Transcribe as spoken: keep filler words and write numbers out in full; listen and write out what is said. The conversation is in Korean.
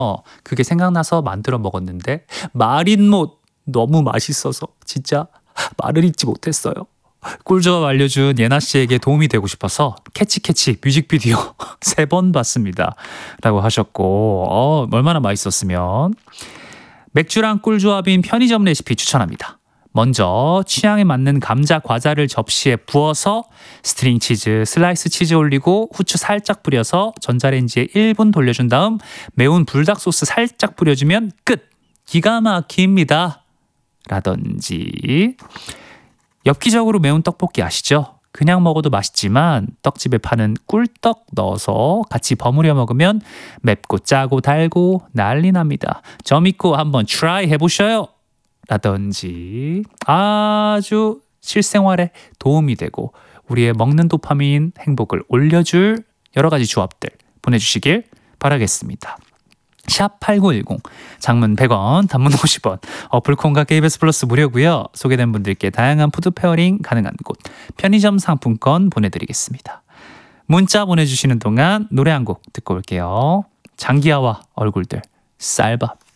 그게 생각나서 만들어 먹었는데 마린못 너무 맛있어서 진짜 말을 잇지 못했어요. 꿀조합 알려준 예나 씨에게 도움이 되고 싶어서 캐치캐치 뮤직비디오 세 번 봤습니다 라고 하셨고, 어, 얼마나 맛있었으면. 맥주랑 꿀조합인 편의점 레시피 추천합니다. 먼저 취향에 맞는 감자 과자를 접시에 부어서 스트링 치즈, 슬라이스 치즈 올리고 후추 살짝 뿌려서 전자레인지에 일 분 돌려준 다음 매운 불닭 소스 살짝 뿌려주면 끝! 기가 막힙니다. 라든지, 엽기적으로 매운 떡볶이 아시죠? 그냥 먹어도 맛있지만 떡집에 파는 꿀떡 넣어서 같이 버무려 먹으면 맵고 짜고 달고 난리 납니다. 저 믿고 한번 트라이 해보셔요. 라든지, 아주 실생활에 도움이 되고 우리의 먹는 도파민 행복을 올려줄 여러 가지 조합들 보내주시길 바라겠습니다. 샵 팔구일공, 장문 백 원, 단문 오십 원, 어플콘과 케이비에스 플러스 무료고요. 소개된 분들께 다양한 푸드 페어링 가능한 곳 편의점 상품권 보내드리겠습니다. 문자 보내주시는 동안 노래 한 곡 듣고 올게요. 장기하와 얼굴들, 쌀밥.